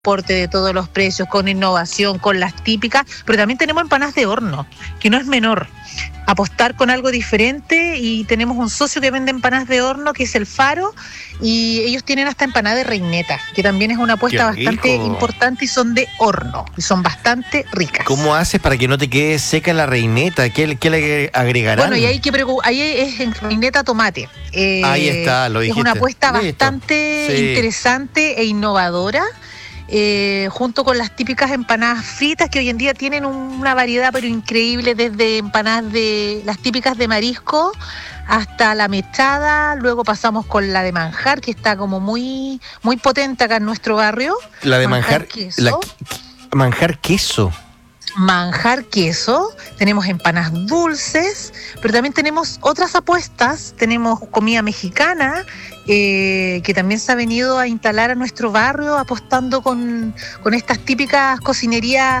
porte de todos los precios, con innovación, con las típicas, pero también tenemos empanadas de horno, que no es menor. Apostar con algo diferente, y tenemos un socio que vende empanadas de horno, que es El Faro, y ellos tienen hasta empanada de reineta, que también es una apuesta bastante importante, y son de horno, y son bastante ricas. ¿Cómo haces para que no te quede seca la reineta? ¿Qué le agregarán? Bueno, y ahí es en reineta tomate. Ahí está, lo dijiste. Es una apuesta bastante interesante e innovadora. Junto con las típicas empanadas fritas, que hoy en día tienen una variedad pero increíble, desde empanadas de las típicas de marisco hasta la mechada. Luego pasamos con la de manjar, que está como muy, muy potente acá en nuestro barrio. La de manjar queso. Manjar queso. Manjar queso, tenemos empanadas dulces, pero también tenemos otras apuestas. Tenemos comida mexicana, que también se ha venido a instalar a nuestro barrio, apostando con estas típicas cocinerías